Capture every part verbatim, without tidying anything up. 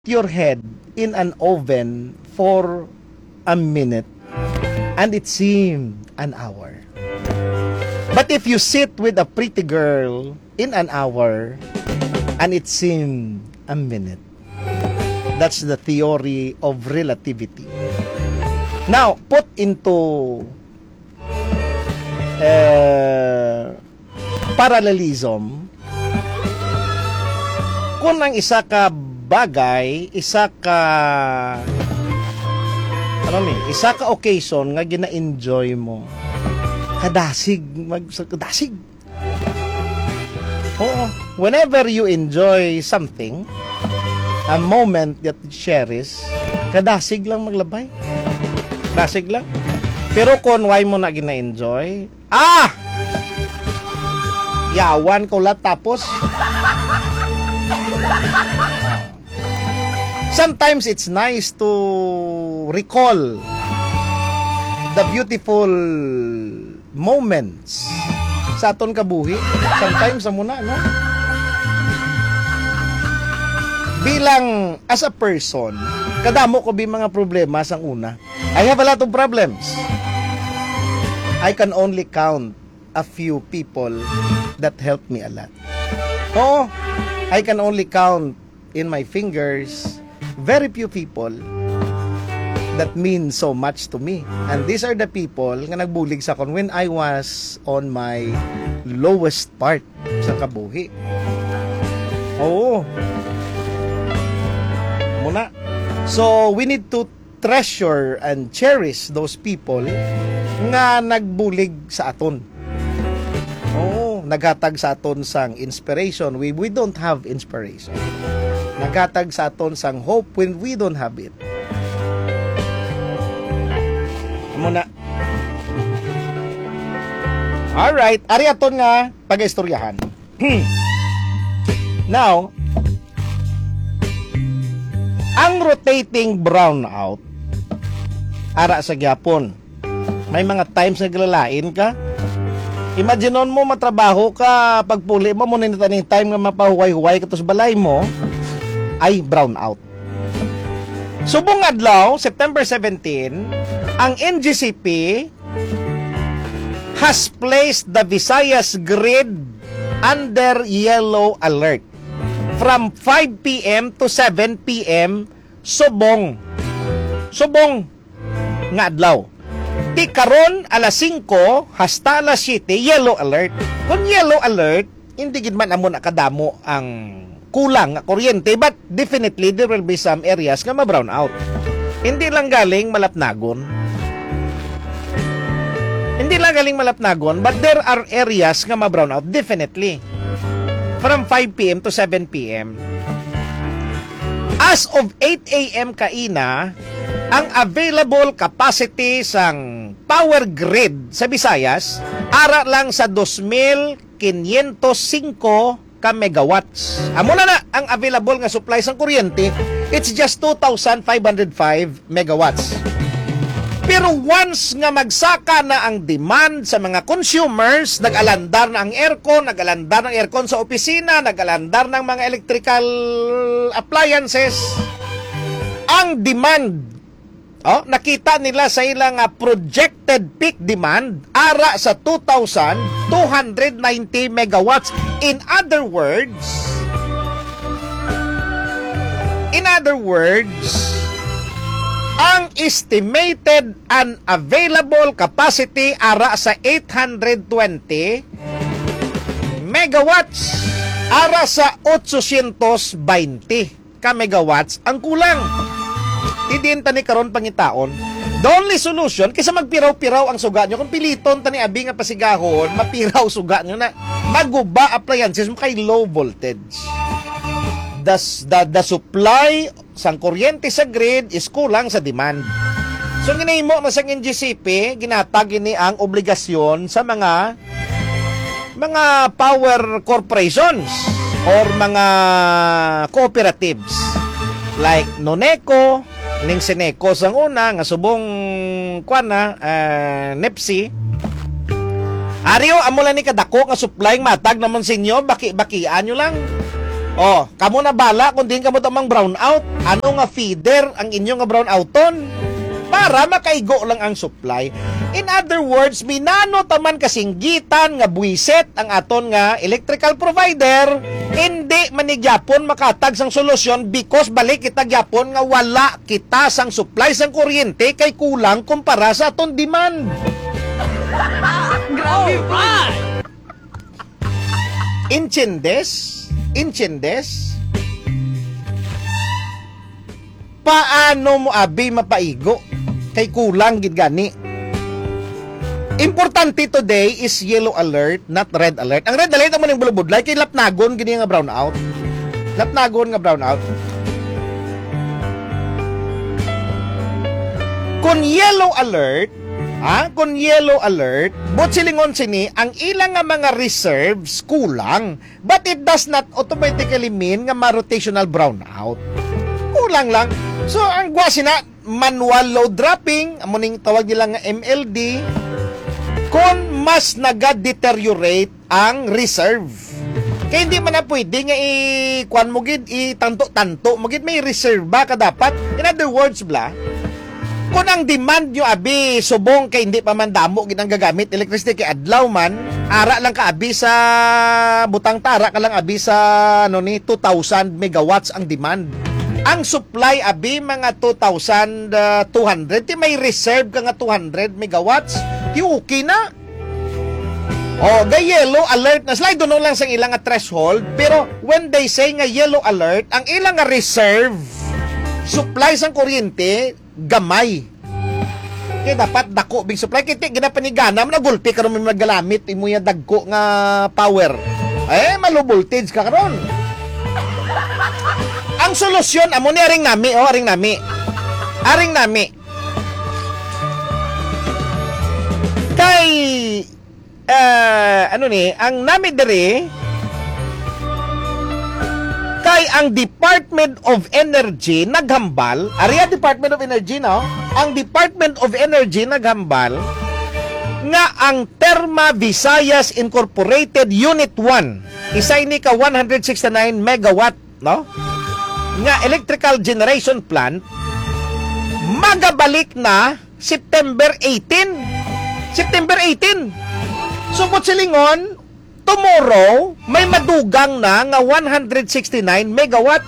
your head in an oven for a minute and it seemed an hour. But if you sit with a pretty girl in an hour and it seemed a minute, that's the theory of relativity. Now, put into uh, parallelism, kung ang isa ka bagay, isa ka ano ni, isa ka occasion nga gina-enjoy mo, kadasig, mag kadasig. Oo, whenever you enjoy something, a moment that you cherish, kadasig lang maglabay. Kadasig lang. Pero kung why mo na gina-enjoy, ah! Yawan ko lang tapos. Sometimes it's nice to recall the beautiful moments sa aton kabuhi. Sometimes sa muna, no? Bilang as a person, kadamo ko bi mga problema sang una. I have a lot of problems. I can only count a few people that help me a lot. Oo, I can only count in my fingers very few people that mean so much to me. And these are the people nga nagbulig sa kon when I was on my lowest part sa kabuhi. Oo. Muna. So, we need to treasure and cherish those people nga nagbulig sa aton. Oo. Naghatag sa aton sang inspiration. We, we don't have inspiration. Naghatag sa aton sang hope when we don't have it. Muna. Alright, ari aton nga pag-istoryahan. Now, ang rotating brownout ara sa gyapon. May mga times na glalain ka. Imaginon mo matrabaho ka, pagpuli mo mo nitaning time nga mapahuway-huway katos balay mo ay brown out. Subong adlaw, September seventeenth, ang N G C P has placed the Visayas grid under yellow alert from five p m to seven p m subong. Subong nga adlaw. Ti karon alas singko hasta alas siyete yellow alert. Kung yellow alert, hindi gid man amo nakadamo ang kulang nga kuryente, but definitely there will be some areas nga ma-brown out. Hindi lang galing malapnagon. Hindi lang galing malapnagon, but there are areas nga ma-brown out definitely. From five p m to seven p m As of eight a m kaina, ang available capacity sang power grid sa Visayas ara lang sa two thousand five hundred five ka megawatts. Amo na na ang available nga supply sang kuryente, it's just two thousand five hundred five megawatts. Pero once nga magsaka na ang demand sa mga consumers, nag-alandar na ang aircon, nag-alandar ng aircon sa opisina, nag-alandar ng mga electrical appliances, ang demand, oh, nakita nila sa ilang uh, projected peak demand ara sa two thousand two hundred ninety megawatts. In other words, in other words, ang estimated and available capacity ara sa eight hundred twenty megawatts ara sa eight hundred twenty ka megawatts ang kulang. Tidin tani karon pangitaon. The only solution kaysa magpiraw-piraw ang suga nyo, kung piliton tani abi nga pasigahon, mapiraw suga nyo na maguba appliances mo kay low voltage. The, the, the supply sang kuryente sa grid is kulang sa demand. So ginahimo na sang N G C P, ginatag ini ang obligasyon sa mga mga power corporations or mga cooperatives like Noneco, ning Sineco sang una nga subong kuan na uh, Nepsi. Ariyo amo lang ni kadako nga supply matag naman sa inyo, baki-bakian nyo lang. Oh, kamo na bala kung din kamo tamang brownout. Ano nga feeder ang inyong nga brownouton? Para makaigo lang ang supply. In other words, minano taman kasinggitan nga buwiset ang aton nga electrical provider, hindi manigyapon makatag sang solusyon because balik kita gyapon nga wala kita sang supply sang kuryente kay kulang kumpara sa aton demand. Grabe po. Inchendes? Inchendes? Paano mo abi mapaigo? Kay kulang gid gani. Importante today is yellow alert, not red alert. Ang red alert amo ning bulubudlay kay lapnagon gini nga brownout. Lapnagon nga brownout. Kung yellow alert, ha? Kung yellow alert, but silingon sini, ang ilang nga mga reserves kulang, but it does not automatically mean nga ma-rotational brownout. Kulang lang. So, ang gwa sina, manual load dropping, amuning tawag nila nga M L D, kung mas naga-deteriorate ang reserve. Kaya hindi man na pwede nga i-kwan mo gid, i-tanto-tanto, magid may reserve ba ka dapat? In other words, bla, kung ang demand nyo abi subong kay hindi pa man damo gid ang gagamit electricity kay adlaw man, ara lang ka abi sa butang tara ka lang abi sa ano ni two thousand megawatts ang demand. Ang supply abi mga two thousand two hundred, ti may reserve ka nga two hundred megawatts, ti okay na. Oh, the yellow alert na slide doon lang sa ilang nga threshold, pero when they say nga yellow alert, ang ilang nga reserve supply sang kuryente gamay. Kaya dapat dako big supply kiti ginapanigana na gulpi karon may magalamit imo ya dagko nga power. Eh malo voltage ka karon. Ang solusyon amo ni aring nami, oh aring nami. Aring nami. Kay uh, ano ni, ang nami dere kay ang Department of Energy naghambal, ariya Department of Energy no? Ang Department of Energy naghambal nga ang Terma Visayas Incorporated Unit one, isa ini ka one hundred sixty-nine megawatt, no? Nga electrical generation plant magabalik na September eighteen. September eighteen. Sumot silingon, tomorrow may madugang na nga one hundred sixty-nine megawatt.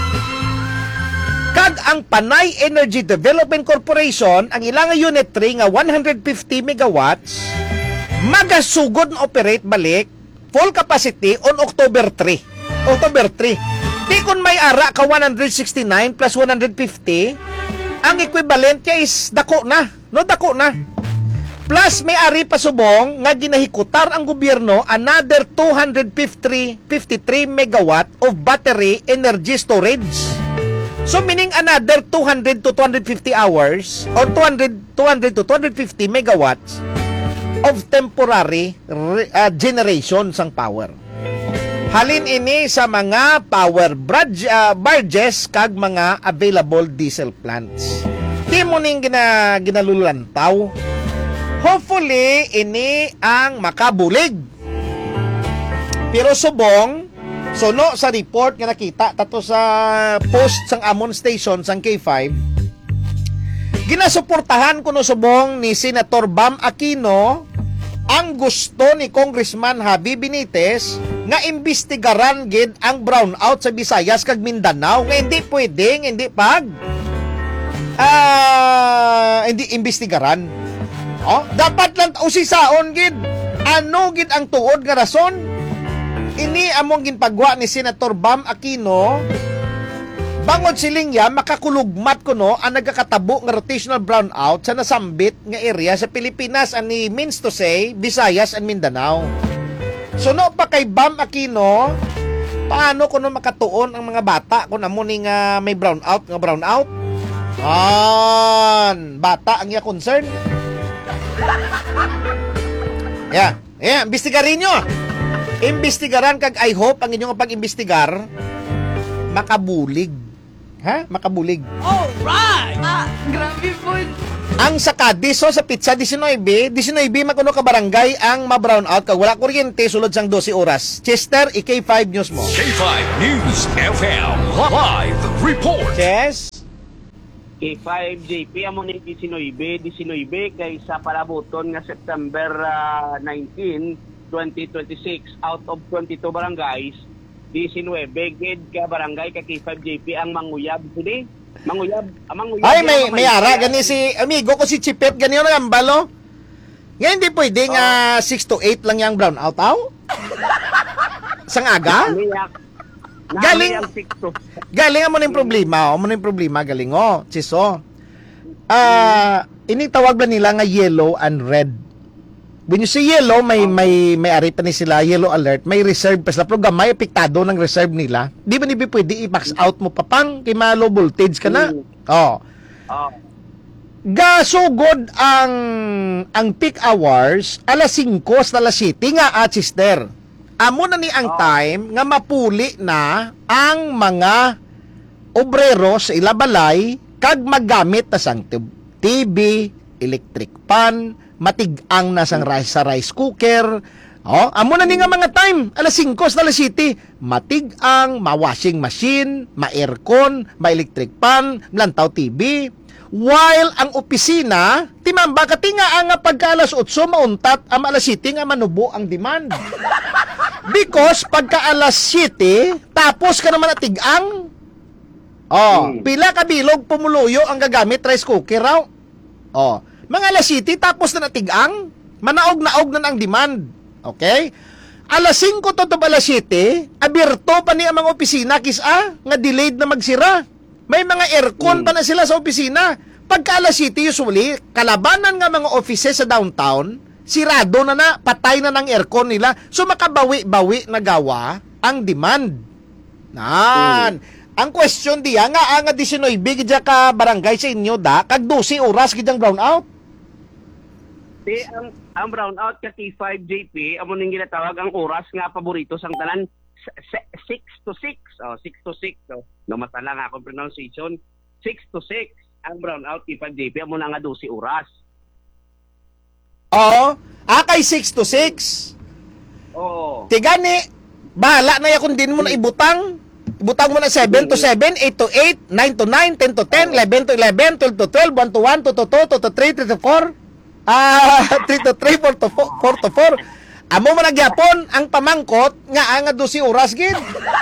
Kag ang Panay Energy Development Corporation, ang ilang unit three nga one hundred fifty megawatts, magasugod na operate balik full capacity on October three. October three. Di kun may ara ka one hundred sixty-nine plus one hundred fifty, ang equivalent niya is dako na. No, dako na. Plus may ari pa subong nga ginahikutar ang gobyerno another two hundred fifty-three megawatt of battery energy storage. So meaning another two hundred to two hundred fifty hours or two hundred, two hundred to two hundred fifty megawatts of temporary uh, generation sang power. Halin ini sa mga power barge, uh, barges kag mga available diesel plants. Di mo ning gina, ginalululantaw. Hopefully, ini ang makabulig. Pero subong, suno sa report nga nakita, tato sa post sang Amon Station, sang K five, ginasuportahan ko no subong ni Senator Bam Aquino ang gusto ni Congressman Javi Benitez nga imbestigaran gid ang brownout sa Visayas kag Mindanao. Nga hindi pwedeng, hindi pag ah, uh, hindi imbestigaran. Oh, dapat lang usisaon gid. Ano gid ang tuod nga rason? Ini among ginpagwa ni Senator Bam Aquino. Bangod siling ya, makakulugmat ko no ang nagkakatabo nga rotational brownout sa nasambit nga area sa Pilipinas, ani means to say Visayas and Mindanao. So no pa kay Bam Aquino, paano kuno makatuon ang mga bata kung amo ni nga may brownout nga brownout? An, bata ang iya concern. Yeah, yeah, imbestigarin nyo. Imbestigaran kag I hope ang inyong pag-imbestigar makabulig. Ha? Makabulig. Alright! Ah, grabe po. Ang sa Cadiz, so, sa pizza nineteen, nineteen makuno ka barangay ang ma-brown out kag wala kuryente sulod sang twelve oras. Chester, i K five News mo. K five News F M Live Report. Yes. K five J P amo ni nineteen, nineteen kay sa palabuton nga September uh, nineteen, twenty twenty-six out of twenty-two barangays, nineteen gid ka barangay ka K five J P ang manguyab sini. Manguyab, ah, manguyab. Ay, may may ara gani si amigo ko si Chipet gani yung ambalo. Nga hindi pwede nga Oh. six to eight lang yung brown out aw. Sang aga? Namiyak. Galing- Namiyak six to- Galing mo ning problema, mo ning problema galing oh, chiso. Ah, ini tawag ba nila nga yellow and red. When you say yellow, may may may ari pa ni sila yellow alert, may reserve pa sila pero gamay apektado ng reserve nila. Di ba ni pwede i-max out mo pa pang kay ma low voltage ka na? Mm. Oh. Oh. Gasugod ang ang peak hours alas singko sa alas siyete nga at sister. Amo na ni ang Oh. time nga mapuli na ang mga obrero sa ilabalay kag maggamit ta sang T V, electric pan, matig-ang na sang rice sa rice cooker. Oh, amo na ni nga mga time alas singko sa alas siyete, matig-ang, ma-washing machine, ma-aircon, ma-electric pan, lantaw T V. While ang opisina, timamba katinga ang pagka alas otso mauntat, ang alas siyete nga manubo ang demand. Because pagka alas siyete, tapos ka naman atig-ang. Oh, Hmm. pila ka bilog pumuluyo ang gagamit rice cooker raw. Oh, mga alas siyete tapos na natig-ang, manaog-naog na ang demand. Okay? Alas singko to to alas siyete, abierto pa ni ang mga opisina kisa nga delayed na magsira. May mga aircon Hmm. pa na sila sa opisina. Pagka alas siyete usually, kalabanan nga mga offices sa downtown, sirado na na, patay na ng aircon nila. So makabawi-bawi na gawa ang demand. Nan. Ang question diya nga ang nineteen gidya ka barangay sa inyo da kag twelve oras gidyang brown out. Di ang ang brownout ka K five J P amo ning ginatawag ang oras nga paborito sang tanan six to six. Oh, six to six. Oh. No masala nga akong pronunciation. six to six ang brownout K five J P amo na nga twelve oras. Oo. Akay six to six. Oo. Tigani, bahala na ya kung din mo na ibutang. Ibutang mo na seven to seven, eight to eight, nine to nine, ten to ten, eleven to eleven, twelve to twelve, one to one, two to two, two to three, three to four. Ah, three to three, four to four, four to four. Amo man nagyapon ang pamangkot nga ang twelve oras gid.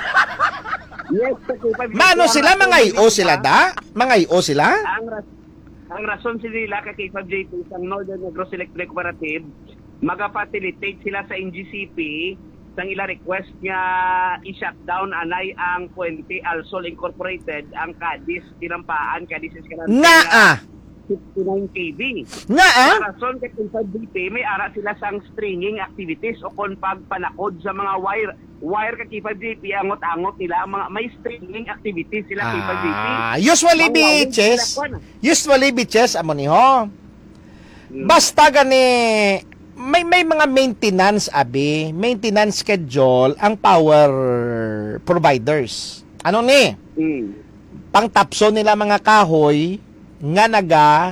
Yes, sa K five J P, Mano ang sila rason mga I O nila- sila da? Mga I O sila? Ang ras ang rason sila ka K five J P sa Northern Negros Electric Cooperative maga-facilitate sila sa N G C P sang ila request nga i-shutdown anay ang Puente Alsol Incorporated ang Cadiz tinampaan Cadiz Escalante Nga ah. fifty-nine K V. Nga ah. Ang rason kay K five J P may ara sila sang stringing activities o kon pagpanakod sa mga wire wire ka K five J P angot-angot nila ang mga may stringing activities sila K five J P. Ah, usually Mga wire bitches. sila, kuwan. Usually bitches amo ni ho. Hmm. Basta gani may may mga maintenance abi, maintenance schedule ang power providers. Ano ni? Mm. Pangtapso nila mga kahoy nga naga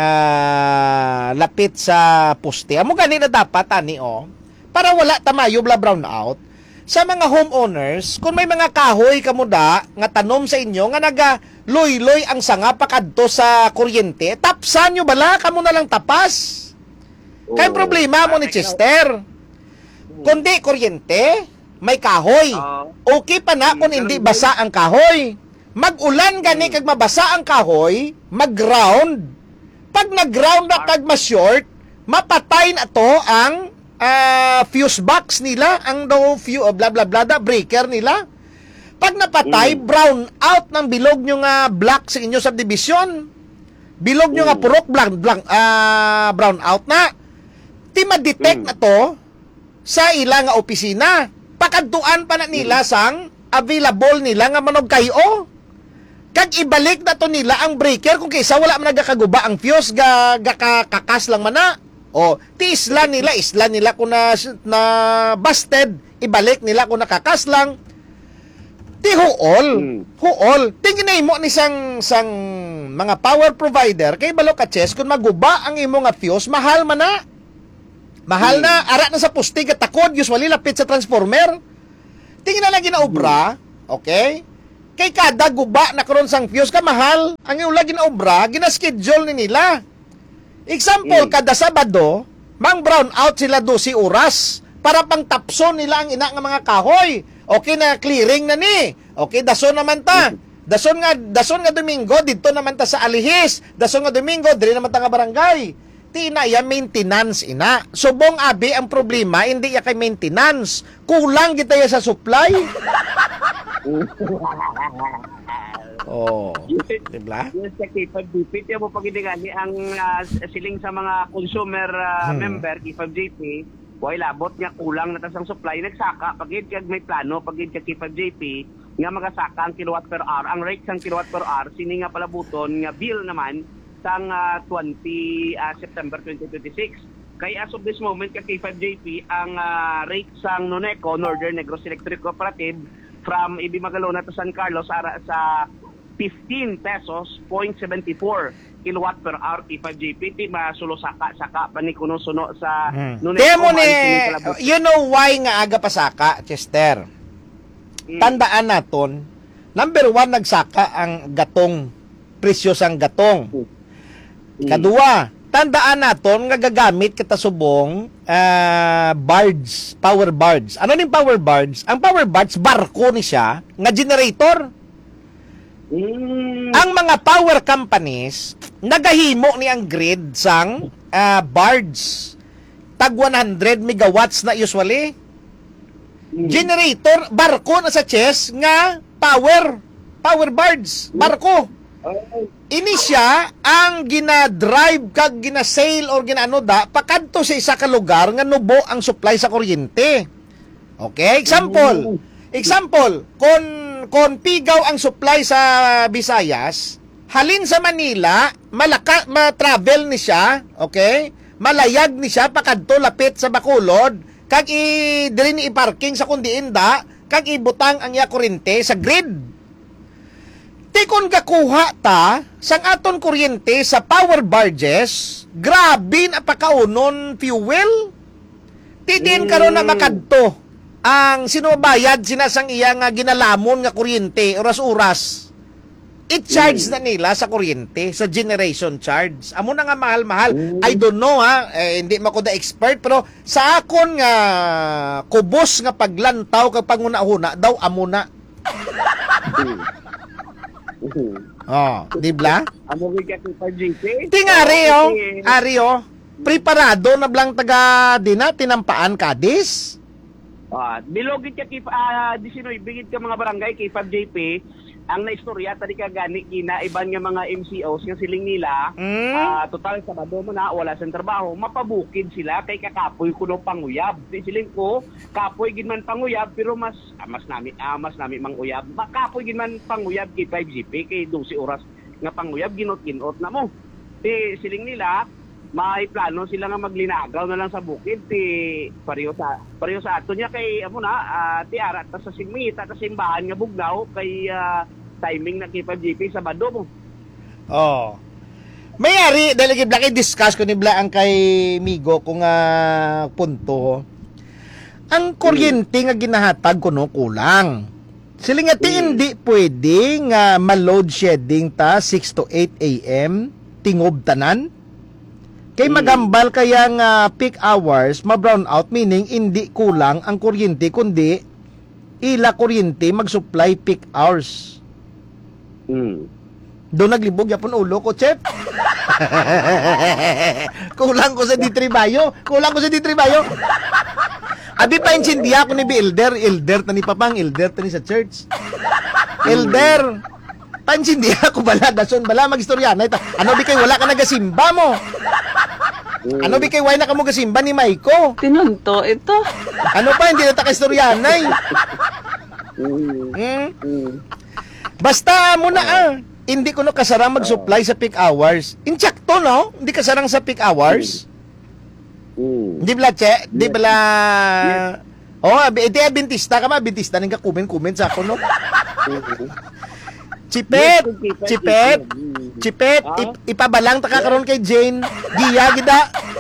ah, lapit sa poste. Amo gani na dapat ani o. Para wala tamayo bla brown out sa mga homeowners kung may mga kahoy kamo da nga tanom sa inyo nga naga loy-loy ang sanga pakadto sa kuryente, tapsan nyo bala kamo na lang tapas. Kaya Oo. problema mo ni Bakit Chester. Kundi kuryente, may kahoy. Oo. Okay pa na kung hindi basa ang kahoy. Mag-ulan gani kag mabasa ang kahoy, mag-ground. Pag nag-ground na kag ma-short, mapatay na to ang ah, fuse box nila, ang daw fuse, blah blah blah, da, breaker nila. Pag napatay, Mm. brown out ng bilog nyo nga black sa inyo subdivision. Bilog nyo nga Mm. purok, blank, blank, ah, brown out na. Ti ma-detect Mm. na to sa ila nga opisina. Pakadtuan pa na nila sang available nila nga manog kayo. Kag ibalik na to nila ang breaker kung kaysa wala man nagakaguba ang fuse ga, ga kakas lang man na. O ti isla nila, isla nila kung na, na busted, ibalik nila kung nakakas lang. Ti huol, Mm. huol. Tingin na mo ni sang sang mga power provider kay balo ka Ches kung maguba ang imo nga fuse, mahal man na. Mahal na, ara na sa postig at takod, usually lapit sa transformer. Tingin na lang ginaobra, okay? Kay kada guba na karon sang fuse ka mahal, ang ula ginaobra, gina-schedule ni nila. Example, Mm. kada Sabado, mang brown out sila twelve oras para pang tapson nila ang ina nga mga kahoy. Okay na clearing na ni. Okay, dason naman ta. Dason nga dason nga Domingo dito naman ta sa Alihis. Dason nga Domingo diri naman ta nga barangay. Tina ya maintenance ina. Subong abi ang problema hindi ya kay maintenance. Kulang kita ya sa supply. Oh, di ba? Yes, sa K five J P, tiyan mo paginingali ang ah, siling sa mga consumer ah, Hmm. member, K five J P, why labot nga kulang na tas ang supply, nagsaka, pagid kag may plano, pagid kag K five J P, nga magasaka ang kilowatt per hour, ang rate sang kilowatt per hour, sini nga palabuton, nga bill naman, sang ah, twenty ah, September twenty twenty-six. Kaya as of this moment, kag K five J P, ang ah, rate sang Noneco, Northern Negros Electric Cooperative, from Ibi Magalona to San Carlos, ara, sa fifteen pesos point seven four kilowatt per hour K five J P. Ti masulo saka saka pa ni kuno suno sa Hmm. Nuneco, Demo ni, maalis ni Calabut. you know why nga aga pasaka, Chester? Mm. Tandaan naton, number one, nagsaka ang gatong, presyo sang gatong. Mm. Kadua, tandaan naton nga gagamit kita subong ah, barge, power barge. Ano ning power barge? Ang power barge, barko ni siya, nga generator. Mm. Ang mga power companies, nagahimo ni ang grid sang ah, barge. Tag one hundred megawatts na usually. Mm. Generator, barko na sa chess nga power. Power barge, barko. Oh. Ini siya ang gina-drive kag gina-sail or ginaano da pakadto sa isa ka lugar nga nubo ang supply sa kuryente. Okay, example. Example, kon kon pigaw ang supply sa Visayas, halin sa Manila, malaka ma-travel ni siya, okay? Malayag ni siya pakadto lapit sa Bacolod, kag i diri ni i-parking sa kundiinda, kag ibutang ang iya kuryente sa grid. Tikon gakuha ta sang aton kuryente sa power barges, grabe na pakaunon fuel. Tidin karon na makadto ang sinubayad sinasang iya nga ginalamon nga kuryente oras-oras. I-charge na nila sa kuryente, sa generation charge. Amo na nga mahal-mahal. I don't know ha, eh, hindi man ko da expert, pero sa akon nga kubos nga paglantaw kag panguna-una daw amo na. Oh, di ba? Amo gi ka K five J P. Tingari oh, Okay. ari oh. Preparado na blang taga dina tinampaan kadis. Ah, bilogit ka K ah nineteen bigit ka mga barangay K five J P. Ang naistorya tadi ka gani gina iban nga mga M C Os nga siling nila. Mm. Ah, total Sabado mo na wala sa trabaho, mapabukid sila kay kakapoy kuno panguyab. Di siling ko, kapoy gid man panguyab pero mas ah, mas nami ah, mas nami manguyab. Makapoy gid man panguyab K five J P kay twelve oras nga panguyab ginot-ginot na mo. Di siling nila may plano sila nga maglinagaw na lang sa bukid ti pareho sa pareho sa ato niya kay amo na ah, ti ara ta sa simita ta simbahan nga bugnaw kay ah, timing na K five J P Sabado mo. Oh. Mayari dahil gid laki discuss ko ni Bla ang kay Migo kung nga punto. Ang kuryente nga ginahatag kuno kulang. Sila nga ti hindi pwede nga ma-load shedding ta six to eight a m tingob tanan. Kay magambal kaya nga peak hours ma-brown out, meaning hindi kulang ang kuryente kundi ila kuryente mag-supply peak hours. Mm. Doon naglibog yapon ulo ko, Chef. Kulang ko sa ditribayo. Kulang ko sa ditribayo. Abi pa insindiya ko ni bi elder, elder tani papang, elder tani sa church. Elder. Pansindiya ko bala dason bala magistorya na ita. Ano bi kay wala ka nagasimba mo? Ano bi kay wala na ka mo gasimba ni Maiko? Tinunto ito. Ano pa hindi na ta kaistoryanay? Mm. Hmm? Mm. Basta mo na ah. Hindi ko no kasarang mag-supply sa peak hours. Inchakto no? Hindi kasarang sa peak hours. Mm. Hindi bala che, di bala. Oh, abi- iti Adventista ka ma, Adventista ning ka comment comment sa ako no. Chipet, Yes, okay, chipet. mm. Chipet, Ah? ip- ipabalang ta ka karon kay Jane. Giya gida.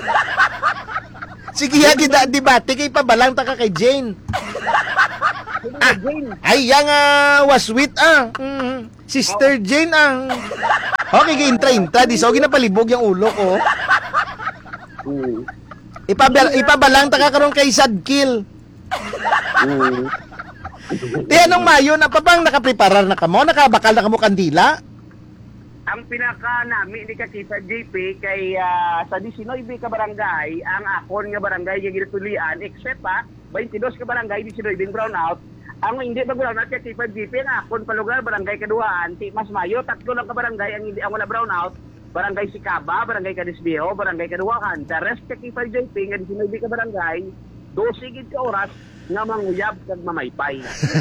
Sige ya gida debate kay ipabalang ta ka kay Jane. Ah. Jane. Ay yang uh, waswit ah. Mm, Sister Jane ah. Okay, gi-intra-intra di so ginapalibog yung ulo ko. Mm. Ipabal ipabalang ta ka karon kay Sadkill. Mm. Di anong mayo na pa bang nakapreparar na kamo? Nakabakal na kamo kandila? Ang pinaka nami ni Katipa J P kay ah, sa nineteen ka barangay, ang akon nga barangay nga ginatulian except pa twenty-two ka barangay nineteen brownout. Ang hindi ba brownout kay Katipa J P ang akon palugar barangay kaduaan, ti mas mayo tatlo lang ka barangay ang hindi ang wala brownout. Barangay Sikaba, Barangay Cadisbio, Barangay Kaduakan. The rest kay Katipa J P nga nineteen ka barangay, twelve gid ka oras nga manguyab kag mamaypay.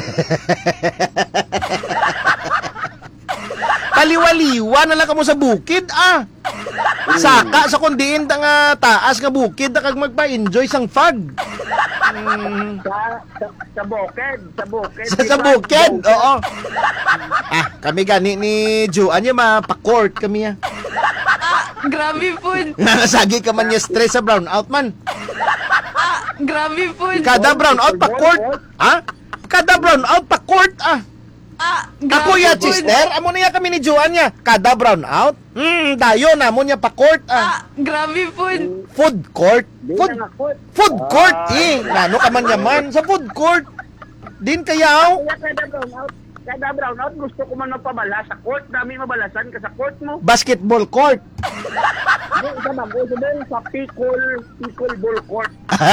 Paliwaliwa na lang kamo sa bukid ah. Saka sa kundiin ta nga taas nga bukid ta kag magpa-enjoy sang fag. Mm, sa, sa, sa bukid, sa bukid. sa, sa bukid, oo. Ah, kami gani ni Joan niya mapa-court kami ah. Grabe po. Nangasagi ka man niya stress sa brownout man. Grabe po. Kada brownout pa-court. Ha? Kada brownout pa-court ah. Ah, Ako ya, sister, amo niya kami ni Joan niya. Kada brownout. Hmm, dayo na mo niya pa-court ah. Ah, grabe po. Food court. Food, Food, court. food court eh. Nano ka man yaman sa food court. Din kayaw. Kaya kada brownout, kada brownout gusto ko man magpabala sa court. Dami mabalasan ka sa court mo. Basketball court. Hindi, isa bago. Isa doon sa Picol, Picol Ball Court.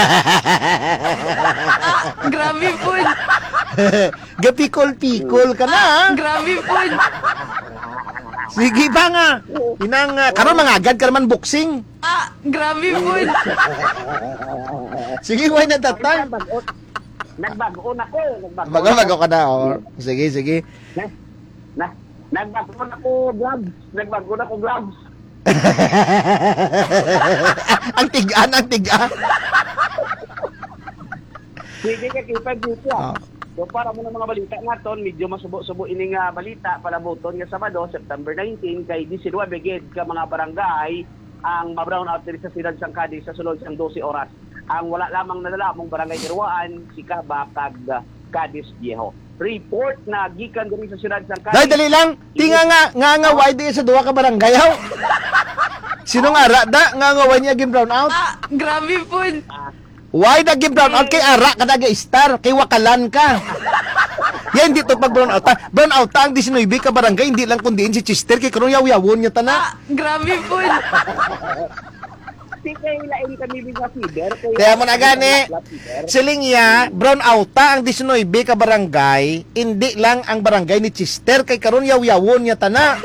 Grabe po. Gapikol-pikol ka na ah. Grabe po. Sige ba nga. Inang, uh, karon mga agad ka naman boxing. Ah, grabe po. Sige, why na that time? Nagbago, nagbago na ko. Nagbago, Bago-bago ka na, oh. Sige, sige. Na, na, nagbago na ko gloves. Nagbago na ko gloves. Ang tigaan, ang tigaan. Sige ka kipa dito. Ah. So para mo ng mga balita naton, medyo masubo-subo ini nga balita palabuton nga Sabado, September nineteen kay nineteen gid ka mga barangay ang ma-brown out diri sa Sidad Sang Cadiz sa sulod sang twelve oras. Ang wala lamang nadala mong barangay Kiruan, Sikaba kag Cadiz Viejo. Report na gikan diri sa Sidad Sang Dahil Cadiz. dali lang, tinga nga, nga nga, why di sa duwa ka barangay, haw? Sino nga ra da, nga nga, why niya gim brown out? Ah, grabe po. Why na gim brown out kay ara ka daga star, kay wakalan ka. Yan, hindi to pag brown out. Brown out ang nineteen ka barangay, hindi lang kundiin si Chester, kay karong yaw-yawon niya tana. Ah, grabe po. Si kay lain kami nga feeder. Kaya mo na gani, siling ya, brown out ang nineteen ka barangay, hindi lang ang barangay ni Chester, kay karon yaw-yawon niya tana.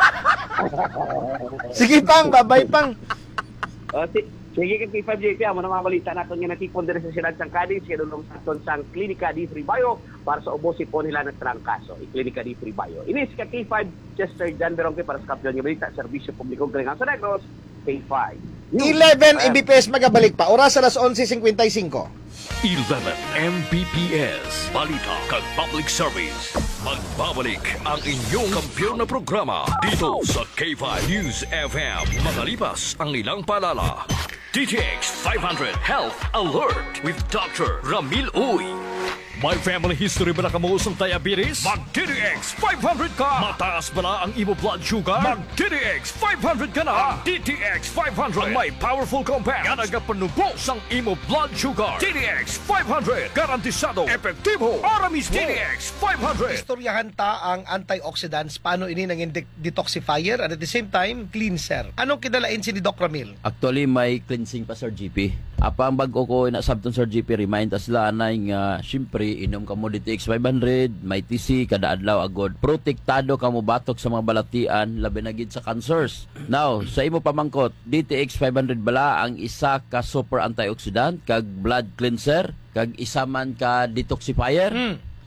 Sige pang, babay pang. Uh, si, sige kay K five J P, amo na mga balita naton nga natipon diri sa Sidad Sang Cadiz, kay dulong sa aton sang Klinika di Free Bio para sa ubos ipon nila ng trangkaso. I-Klinika di Free Bio. Inis ka K five, Chester Jan Berongke para sa Kampiyon nga balita, Serbisyo Publiko Grenang sa Negros, K five. eleven M B P S magabalik pa, oras alas eleven fifty-five. eleven M B P S Balita kag Public Service. Magbabalik ang inyong kampiyon na programa dito sa K five News F M. Makalipas ang ilang paalala. D T X five hundred Health Alert with Doctor Ramil Uy. May family history ba na kamusong diabetes? Mag-D T X five hundred ka! Mataas ba na ang imo blood sugar? Mag-D T X five hundred ka na! Ang D T X five hundred ang may powerful compounds nga nagapanubos ang imo blood sugar. D T X five hundred garantisado, epektibo, para mismo. D T X five hundred. Istoryahan ta ang antioxidants, paano ini nanging de- detoxifier at at the same time, cleanser. Anong kidalain si ni Doc Ramil? Actually, may cleansing pa, Sir G P. Apa ang bago ko na sabton, Sir G P, remind us lang na nga, syempre, inom ka mo D T X five hundred, may T C, kada adlaw agod. Protektado ka mo batok sa mga balatian, labi na gid sa cancers. Now, sa imo pamangkot, D T X five hundred bala ang isa ka super antioxidant, kag blood cleanser, kag isa man ka detoxifier. Hmm.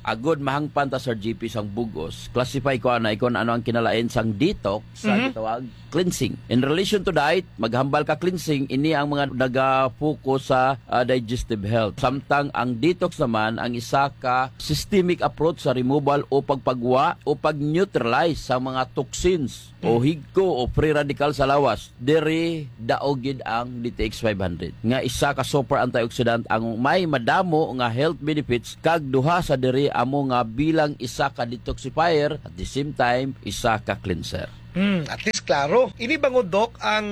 agod mahangpan ta Sir G P sang bugos, classify ko na ikon ano ang kinalain sang detox sa gitawag cleansing. In relation to that, maghambal ka cleansing, ini ang mga naga-focus sa uh, digestive health. Samtang ang detox naman ang isa ka systemic approach sa removal o pagpagwa o pag-neutralize sa mga toxins o higko o free radical sa lawas. Diri daogid ang D T X five hundred nga isa ka super antioxidant ang may madamo nga health benefits kag duha sa diri amo nga bilang isa ka detoxifier at the same time isa ka cleanser. Hmm, at least klaro. Ini bangod dok ang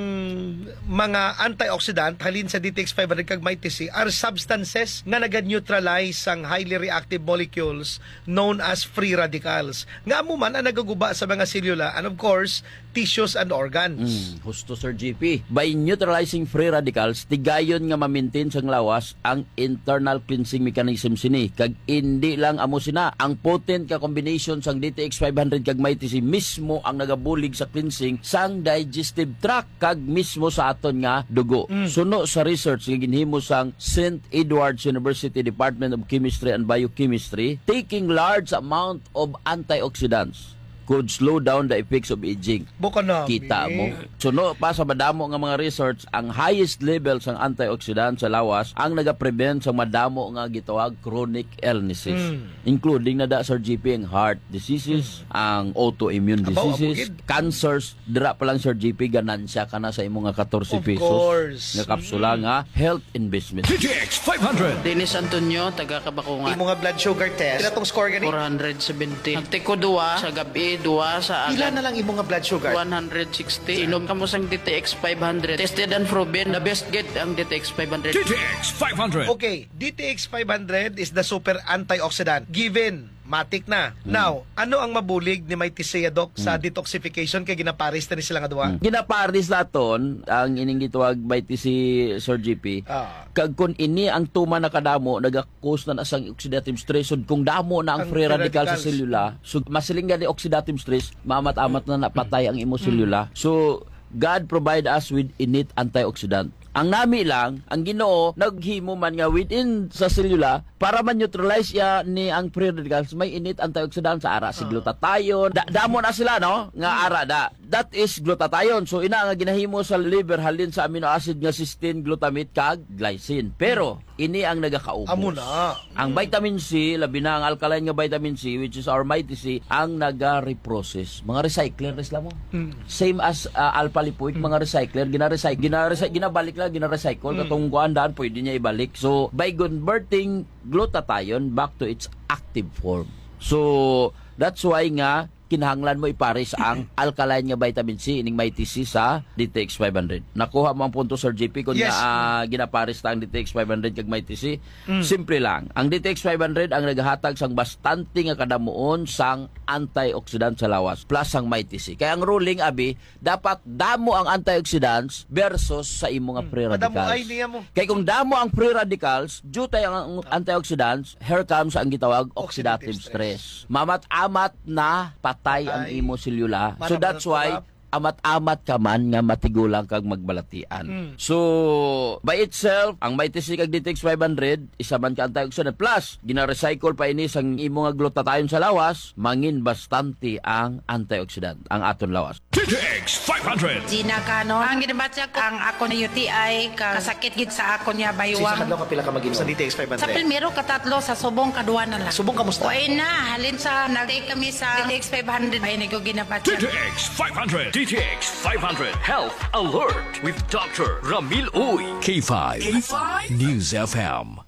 mga antioxidant halin sa D T X five hundred kag may T C are substances nga naga-neutralize ang highly reactive molecules known as free radicals. Nga amo man ang nagaguba sa mga selula and of course tissues and organs. Mm, husto Sir G P. By neutralizing free radicals, tigayon nga ma-maintain sang lawas ang internal cleansing mechanism sini. Kag hindi lang amo sina, ang potent ka combination sang D T X five hundred kag may T C mismo ang nagabulig sa cleansing sang digestive tract kag mismo sa aton nga dugo. Mm. Suno sa research nga ginhimo sang Saint Edward's University Department of Chemistry and Biochemistry, taking large amount of antioxidants could slow down the effects of aging. Buka na. Kita mo. Suno pa sa madamo nga mga research, ang highest level sang antioxidant sa lawas ang nagaprevent sa madamo nga gitawag chronic illnesses. Mm. Including na da Sir G P ang heart diseases, mm. ang autoimmune Abaw, diseases, abugid. cancers, dira pa lang Sir G P ganansya ka na sa imong nga fourteen Of pesos. course. Nga kapsula nga health investment. D T X five hundred. Dennis Antonio, taga Kabakungan. Imo nga blood sugar test. Pila tong score gani? four seventy. Nagtiko duwa sa gabi, duwa sa Pila agad. na lang imo nga blood sugar? one sixty. Inom ka mo sang D T X five hundred. Tested and proven. The best get ang D T X five hundred. D T X five hundred. Okay, D T X five hundred is the super antioxidant. Given, matik na. Hmm. Now, ano ang mabulig ni may Tisea Doc sa detoxification kay ginaparis na ni sila nga duwa? Ginaparis naton ang ining gitawag by T C Sir G P. Ah. Kag kun ini ang tuma na kadamo naga-cause na asang oxidative stress so kung damo na ang, Ang free free radical sa radicals. selula so masiling ni oxidative stress mamat-amat na napatay ang imo selula. So God provide us with innate antioxidant. Ang nami lang, ang Ginoo naghimo man nga within sa selula para man-neutralize ya ni ang free radicals may innate antioxidant sa ara si glutathione. Da, damo na sila no nga ara da. That is glutathione. So ina nga ginahimo sa liver halin sa amino acid nga cysteine, glutamate kag glycine. Pero ini ang nagakaubos. Amo na. Ang vitamin C, labi na ang alkaline nga vitamin C which is our mighty C, ang naga-reprocess. Mga recycler res mo. Same as uh, alpha lipoic, mga recycler, gina-recycle, gina-recycle, ginabalik lang, gina-recycle, katong kuandaan, pwede niya ibalik. So, by converting glutathione back to its active form. So, that's why nga, kinahanglan mo ipares ang alkaline nga vitamin C ining may T C sa D T X five hundred. Nakuha mo ang punto Sir J P kung Yes. na, uh, ginapares ta ang D T X five hundred kag may T C. Simple lang. Ang D T X five hundred ang nagahatag sang bastante nga kadamuon sang antioxidant sa lawas plus ang may T C. Kaya ang ruling abi dapat damo ang antioxidants versus sa imo nga free radicals. Madamo ay niya mo. Kaya kung damo ang free radicals, due tayo ang antioxidants, here comes ang gitawag oxidative, Oxidative stress. Mamat-amat na patay ang Patay. imo selula. So Manang that's why manang amat-amat ka man nga matigulang kag magbalatian. So, by itself, ang may T C kag D T X five hundred, isa man ka antioxidant. Plus, gina-recycle pa ini sang imo nga glutathione sa lawas, mangin bastante ang antioxidant, ang aton lawas. D T X five hundred. Gina Canon. Ang ginabatya ko, ang ako na U T I, ka- kasakit gid sa ako niya Sa baywang. kadlaw ka pila ka mag sa D T X five Sa hundred? primero, katatlo, sa subong, kadua na lang. Subong kamusta? O ay na, halin sa, nag-take kami sa D T X five hundred. Ay, nag D ginabatya. T X five hundred. D T X five hundred. Health Alert with Doctor Ramil Uy. K five. K five News F M.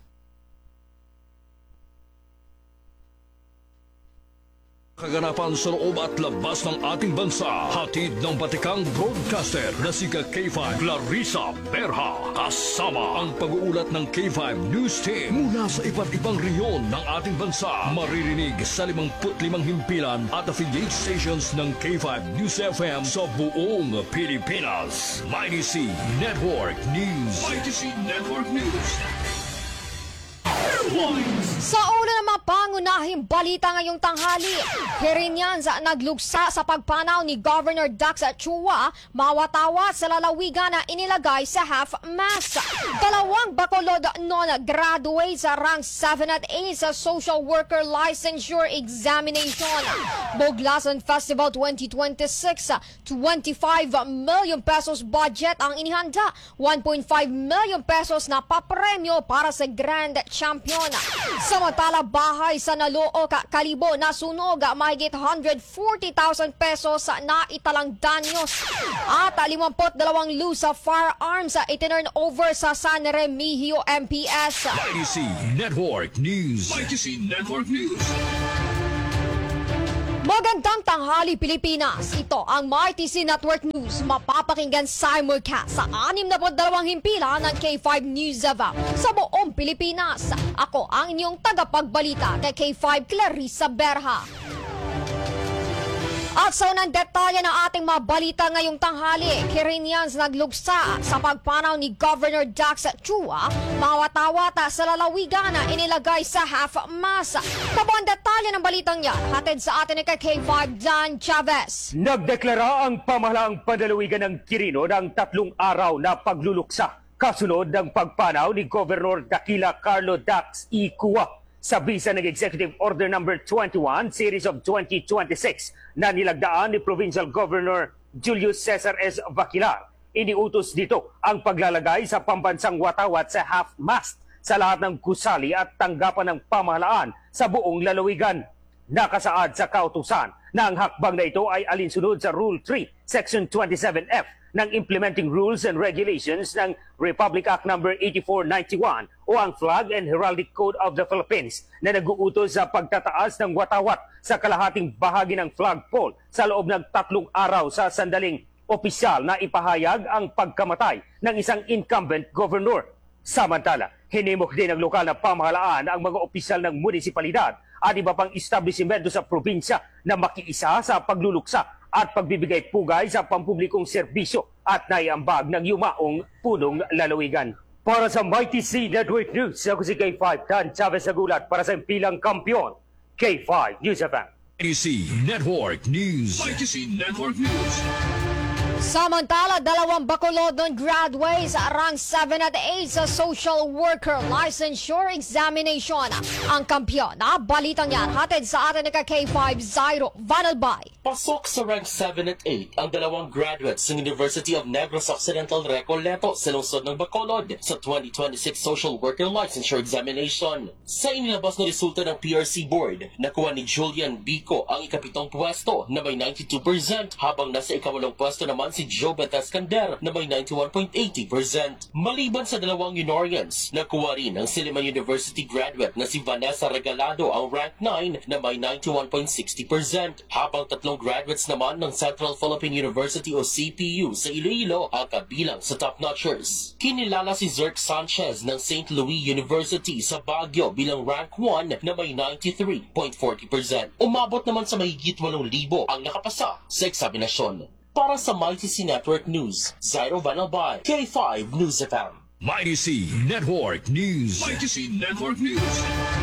Kaganapan sa loob at labas ng ating bansa. Hatid ng batikang broadcaster na si K five Clarissa Berha. Kasama ang pag-uulat ng K five News Team mula sa iba't ibang rehiyon ng ating bansa. Maririnig sa fifty-five himpilan at affiliate stations ng K five News F M sa buong Pilipinas. Mighty C Network News. Mighty C Network News. Sa una mga pangunahing balita ngayong tanghali. Hirin yan sa naglugsa sa pagpanaw ni Governor Dax Chua, mawatawa sa lalawigan na inilagay sa half-mast. Dalawang bacolod non-graduate sa rank seven at eight sa Social Worker Licensure Examination. Buglasan Festival twenty twenty-six, twenty-five million pesos budget ang inihanda, one point five million pesos na papremyo para sa Grand Champion. Samantala, bahay sa Naloo, Kalibo na sunog, mahigit one hundred forty thousand pesos na italang danyos. At limampu't dalawang loose sa firearms itinurn over sa San Remigio M P S. Y T C Network News. Y T C Network News. Magandang tanghali, Pilipinas. Ito ang Y T C Network News. Mapapakinggan simulcast sa anim na dalawang himpilan ng K five News F M sa buong Pilipinas. Ako ang inyong tagapagbalita kay K five Clarissa Berha. At sa unang detalye ng ating mga balita ngayong tanghali, Kirinians naglugsa sa pagpanaw ni Governor Dax Chua, mawatawata sa lalawigan na inilagay sa half-mast. Kabuang detalye ng balitang yan, hatid sa atin ni K five Dan Chavez. Nagdeklara ang pamahalaang pandalawigan ng Quirino ng tatlong araw na pagluluksa kasunod ng pagpanaw ni Governor Daquila Carlo Dax E. Chua sa bisa ng Executive Order number twenty-one Series of twenty twenty-six na nilagdaan ni Provincial Governor Julius Cesar S. Baquilar. Iniutos dito ang paglalagay sa pambansang watawat sa half-mast sa lahat ng gusali at tanggapan ng pamahalaan sa buong lalawigan. Nakasaad sa kautusan na ang hakbang na ito ay alinsunod sa Rule three, Section twenty-seven F ng Implementing Rules and Regulations ng Republic Act number eighty-four ninety-one o ang Flag and Heraldic Code of the Philippines na nag-uutos sa pagtataas ng watawat sa kalahating bahagi ng flagpole sa loob ng tatlong araw sa sandaling opisyal na ipahayag ang pagkamatay ng isang incumbent governor. Samantala, hinimok din ng lokal na pamahalaan ang mga opisyal ng munisipalidad at iba pang establishmento sa probinsya na makiisa sa pagluluksa at pagbibigay pugay sa pampublikong serbisyo at naiambag ng yumaong punong lalawigan. Para sa Y T C Network News, ako si K five Dan Chavez Agulat para sa impilang kampiyon, K five News F M. Y T C Network News. Y T C Network News. Samantala, dalawang bacolod non-graduates sa rank seven at eight sa Social Worker Licensure Examination. Ang kampiyon na balitang yan, hatid sa atin ni K five Zairo Vanalbay. Pasok sa rank seven at eight ang dalawang graduates ng University of Negros Occidental Recoleto sa lungsod ng Bacolod sa twenty twenty-six Social Worker Licensure Examination. Sa inilabas na resulta ng P R C Board, nakuha ni Julian Bico ang ikapitong pwesto na may ninety-two percent habang nasa ikawalong pwesto naman si Jobet Escander na may ninety-one point eight zero percent. Maliban sa dalawang Unorians, nakuha rin ang Silliman University graduate na si Vanessa Regalado ang rank nine na may ninety-one point six zero percent, habang tatlong graduates naman ng Central Philippine University o C P U sa Iloilo ang kabilang sa top-notchers. Kinilala si Zerk Sanchez ng Saint Louis University sa Baguio bilang rank one na may ninety-three point four zero percent. Umabot naman sa mahigit walong libo ang nakapasa sa eksaminasyon. Para sa Y T C Network News, Zairo Vanalbay, K five News F M. Y T C Network News. Y T C Network News.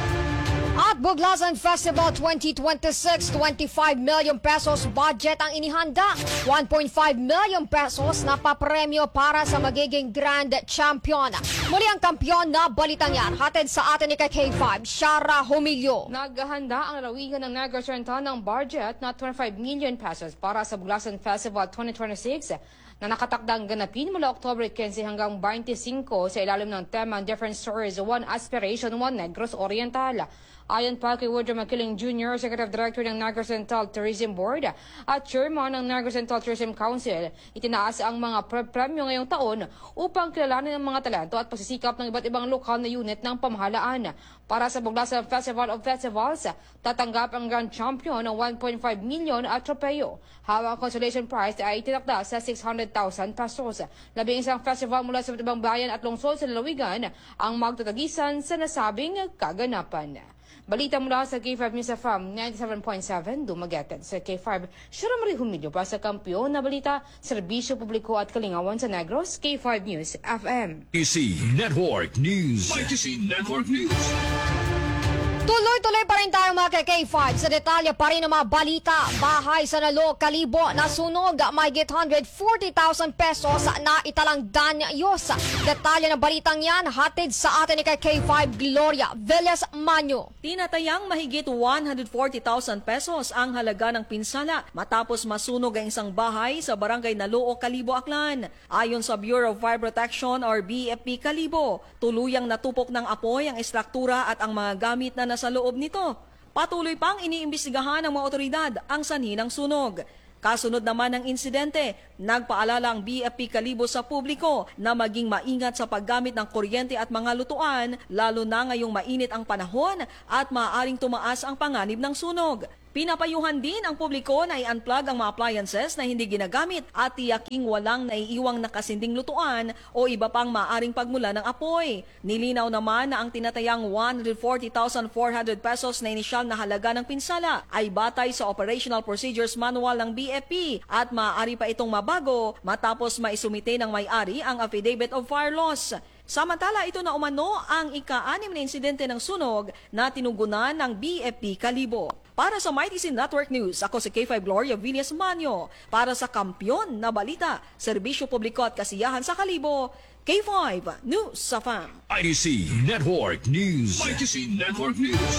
At Buglasan Festival twenty twenty-six, twenty-five million pesos budget ang inihanda. one point five million pesos na papremyo para sa magiging Grand Champion. Muli ang kampiyon na balitang yan, hatid sa atin ni K five, Shara Humilio. Naghahanda ang lalawigan ng Negros Oriental ng budget na twenty-five million pesos para sa Buglasan Festival twenty twenty-six na nakatakdang ganapin mula October fifteen hanggang twenty-five sa ilalim ng tema Different Stories, One Aspiration, One Negros Oriental. Ayon pa kay Woodrow Makiling Junior, Executive Director ng Negros Oriental Tourism Board at Chairman ng Negros Oriental Tourism Council, itinaas ang mga pre- premyo ngayong taon upang kilalanin ang mga talento at pagsisikap ng iba't ibang lokal na unit ng pamahalaan. Para sa Buglasan Festival of Festivals, tatanggap ang Grand Champion ng one point five million at tropeo. Habang ang consolation prize ay itinakda sa six hundred thousand pesos. Labing isang festival mula sa iba't ibang bayan at lungsod sa lalawigan ang magtatagisan sa nasabing kaganapan. Balita mula sa K five News F M ninety-seven point seven, Dumaguete. Sa K five, Shara Marie Humilio para sa kampiyon na balita, serbisyo publiko at kalingawan sa Negros, K five News F M. Y T C Network News. Y T C Network News. Tuloy Tuloy-tuloy pa rin tayo mga K five sa detalye pa rin ng mga balita. Bahay sa Nalo, Kalibo, nasunog, may one hundred forty thousand pesos na italang danyos. Detalye ng balitang yan, hatid sa atin ni K five Gloria Villas Manyo. Tinatayang mahigit one hundred forty thousand pesos ang halaga ng pinsala matapos masunog ang isang bahay sa barangay Nalo, Kalibo, Aklan. Ayon sa Bureau of Fire Protection or B F P Kalibo, tuluyang natupok ng apoy ang estruktura at ang mga gamit na nasa loob nito. Patuloy pang iniimbestigahan ng mga otoridad ang sanhi ng sunog. Kasunod naman ng insidente, nagpaalala ang B F P Kalibo sa publiko na maging maingat sa paggamit ng kuryente at mga lutuan, lalo na ngayong mainit ang panahon at maaaring tumaas ang panganib ng sunog. Pinapayuhan din ang publiko na i-unplug ang mga appliances na hindi ginagamit at tiyaking walang naiiwang nakasinding lutuan o iba pang maaring pagmula ng apoy. Nilinaw naman na ang tinatayang one hundred forty thousand four hundred pesos na inisyal na halaga ng pinsala ay batay sa Operational Procedures Manual ng B F P at maaari pa itong mabago matapos maisumite ng may-ari ang Affidavit of Fire Loss. Samantala, ito na umano ang ika-anim na insidente ng sunog na tinugunan ng B F P Kalibo. Para sa Mighty C Network News, ako si K five Gloria Villas Manyo. Para sa Kampyon na Balita, Serbisyo Publiko at Kasiyahan sa Kalibo, K five News sa F A M. Mighty C Network News. Mighty C Network News.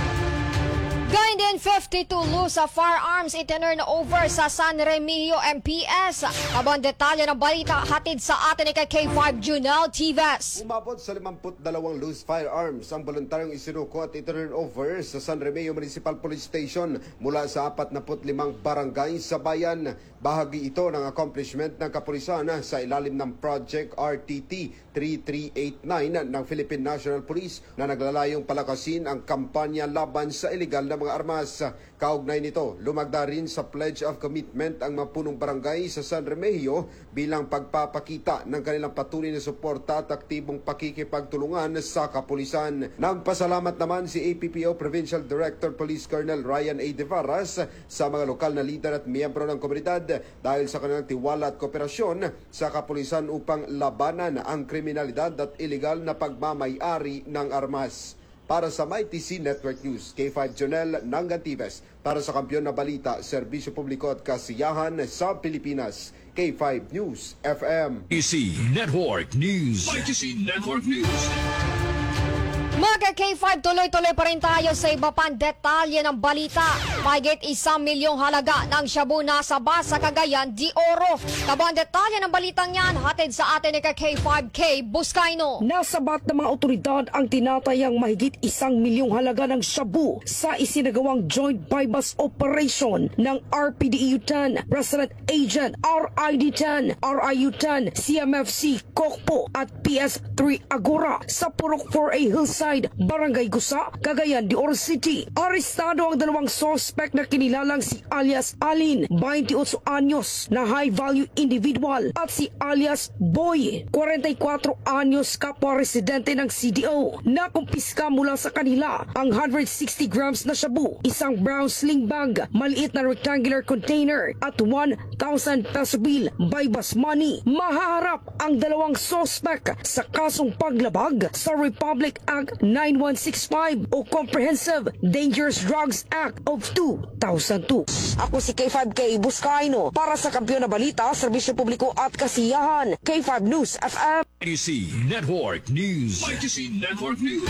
Gayun din, fifty-two Lusa Firearms itinurn over sa San Remigio M P S. Abang detalye ng balita hatid sa atin ni K five Junel Tives. Umabot sa fifty-two loose firearms ang voluntaryong isinuko at itinurn over sa San Remigio Municipal Police Station mula sa forty-five barangay sa bayan. Bahagi ito ng accomplishment ng kapulisan sa ilalim ng Project R T T thirty-three eighty-nine ng Philippine National Police na naglalayong palakasin ang kampanya laban sa illegal na mga armas. Kaugnay nito, lumagda rin sa Pledge of Commitment ang mga punong barangay sa San Remigio bilang pagpapakita ng kanilang patuloy na suporta at aktibong pakikipagtulungan sa kapulisan. Nagpasalamat naman si A P P O Provincial Director Police Colonel Ryan A. De Varras sa mga lokal na lider at miyembro ng komunidad dahil sa kanilang tiwala at kooperasyon sa kapulisan upang labanan ang kriminalidad at illegal na pagmamay-ari ng armas. Para sa Mighty C Network News, K five Jonel Nangantives. Para sa Kampyon na Balita, Serbisyo Publiko at Kasiyahan sa Pilipinas, K five News F M. Mighty C Network News. Mighty C Network News. Mga K five, tuloy-tuloy pa rin tayo sa iba pang detalye ng balita. Mahigit isang milyong halaga ng shabu na saba sa Cagayan de Oro. Tabang detalye ng balitang yan, hatid sa atin ni K five K Buscaino. Nasabat ng mga otoridad ang tinatayang mahigit isang milyong halaga ng shabu sa isinagawang Joint Bypass Operation ng R P D E U ten, Resident Agent R I D ten, R I U ten, C M F C Kokpo at P S three Agora sa Purok four A Hillside, Barangay Gusa, Cagayan de Oro City. Arestado ang dalawang suspect na kinilalang si alias Alin, twenty-eight anyos, na high-value individual, at si alias Boy, forty-four anyos, kapwa residente ng C D O. Nakumpiska mula sa kanila ang one hundred sixty grams na shabu, isang brown sling bag, maliit na rectangular container at one thousand peso bill by bus money. Mahaharap ang dalawang suspect sa kasong paglabag sa Republic Act ninety-one sixty-five o Comprehensive Dangerous Drugs Act of two thousand two. Ako si K five K Buscaino para sa Kampyon na Balita, Serbisyo Publiko at Kasiyahan, K five News F M. Mighty C Network News. Mighty C Network News.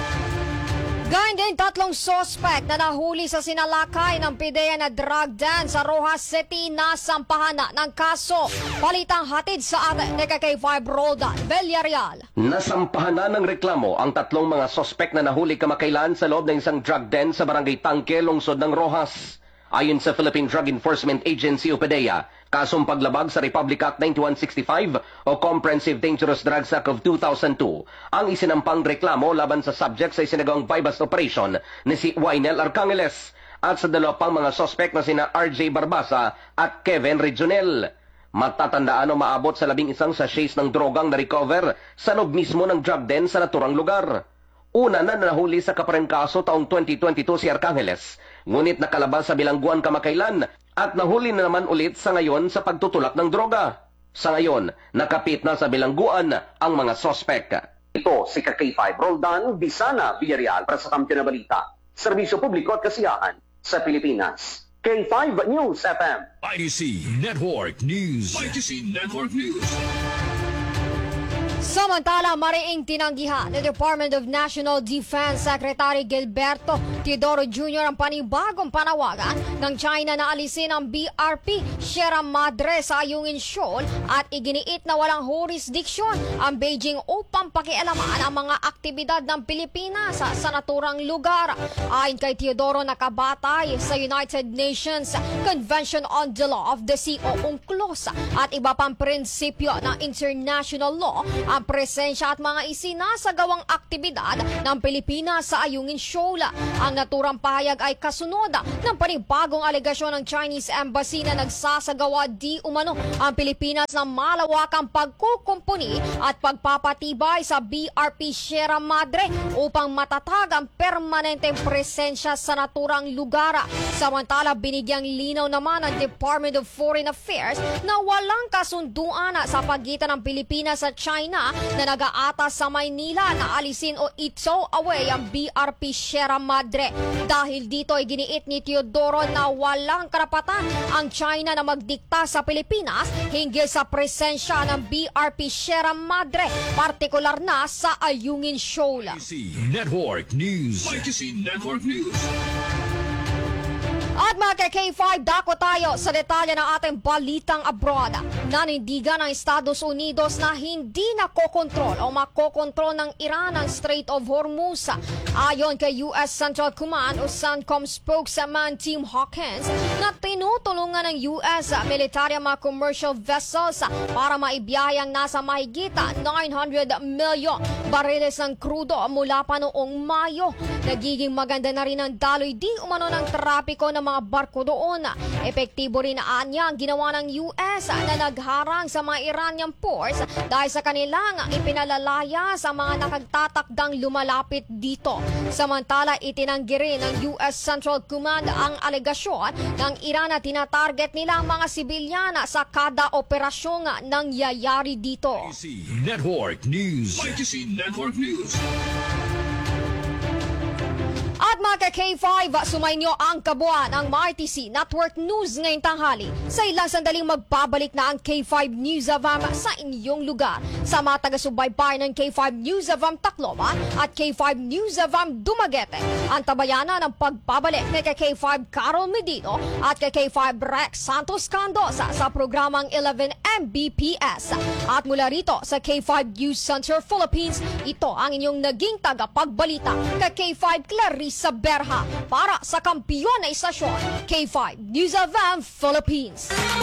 Gayun din, tatlong suspect na nahuli sa sinalakay ng pideya na drug den sa Rojas City na sampahan na ng kaso. Balitang hatid sa atin ni K five Roldan Villarreal. Nasampahan na ng reklamo ang tatlong mga suspect na nahuli kamakailan sa loob ng isang drug den sa Barangay Tangke, lungsod ng Rojas. Ayon sa Philippine Drug Enforcement Agency o PDEA, kasong paglabag sa Republic Act ninety-one sixty-five o Comprehensive Dangerous Drugs Act of two thousand two ang isinampang reklamo laban sa subject sa isinagawang bypass operation ni si Wainel Arcangeles at sa dalawa pang mga suspect na sina R J Barbasa at Kevin Regionel. Matatandaan o maabot sa labing isang sachets ng drogang na-recover sa loob mismo ng drug den sa naturang lugar. Una na nahuli sa kapareng kaso taong twenty twenty-two si Arcangeles, ngunit nakalabas sa bilangguan kamakailan at nahuli na naman ulit sa ngayon sa pagtutulak ng droga. Sa ngayon, nakapit na sa bilangguan ang mga sospek. Ito si K five Roldan Bisana Villarreal para sa Kampyon na Balita, serbisyo publiko at kasiyahan sa Pilipinas. K five News F M. I T C Network News. I T C Network News. Samantala, mariing tinanggihan ni Department of National Defense Secretary Gilberto Teodoro Junior ang panibagong panawagan ng China na alisin ang B R P Sierra Madre sa Ayungin Shoal at iginiit na walang jurisdiksyon ang Beijing upang pakialaman ang mga aktibidad ng Pilipinas sa, sa naturang lugar. Ayon kay Teodoro, nakabatay sa United Nations Convention on the Law of the Sea o UNCLOS at iba pang prinsipyo ng international law ang presensya at mga isinasagawang aktibidad ng Pilipinas sa Ayungin Shoal. Ang naturang pahayag ay kasunod ng panibagong alegasyon ng Chinese Embassy na nagsasagawa di umano ang Pilipinas ng malawakang pagkukumpuni at pagpapatibay sa B R P Sierra Madre upang matatag ang permanenteng presensya sa naturang lugar. Samantala, binigyang linaw naman ng Department of Foreign Affairs na walang kasunduan sa pagitan ng Pilipinas at China na nag-aatas sa Maynila na alisin o itow away ang B R P Sierra Madre. Dahil dito ay giniit ni Teodoro na walang karapatan ang China na magdikta sa Pilipinas hinggil sa presensya ng B R P Sierra Madre, partikular na sa Ayungin Shoal. I T C Network News. I T C Network News. At mga K five, dako tayo sa detalye ng ating balitang abroad. Nanindigan ng Estados Unidos na hindi nakokontrol o makokontrol ng Iran ang Strait of Hormuz. Ayon kay U S Central Command o CENTCOM spokesman Tim Hawkins na tinutulungan ng U S military mga commercial vessels para maibiyahe ang nasa mahigit nine hundred million bariles ng krudo mula pa noong Mayo. Nagiging maganda na rin ang daloy di umano ng trapiko ng mga barko doon. Epektibo rin na anya ang ginawa ng U S na nagharang sa mga Iranian ports dahil sa kanilang ipinalalaya sa mga nakagtatakdang lumalapit dito. Samantala, itinanggi rin ng U S Central Command ang alegasyon ng Iran na tinatarget nila ang mga sibilyan sa kada operasyong nangyayari dito. I T C Network News. I T C Network News. At mga K five, sumainyo ang kabuuan ng M R T C Network News ngayong tanghali. Sa ilang sandaling magbabalik na ang K five News of A M sa inyong lugar. Sa mga taga-subaybay ng K five News of A M Tacloban at K five News of A M Dumaguete, ang tabayanan ng pagbabalik kay K five Carol Medino at kay K five Rex Santos Candos sa programang eleven M B P S. At mula rito sa K five News Center Philippines, ito ang inyong naging tagapagbalita kay K five Clarissa Berha para sa kampiyon na istasyon K five News of A M Philippines.